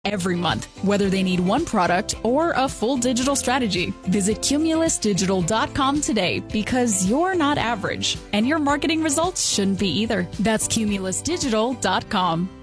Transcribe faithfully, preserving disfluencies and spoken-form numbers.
every month, whether they need one product or a full digital strategy. Visit Cumulus Digital dot com today because you're not average and your marketing results shouldn't be either. That's Cumulus Digital dot com.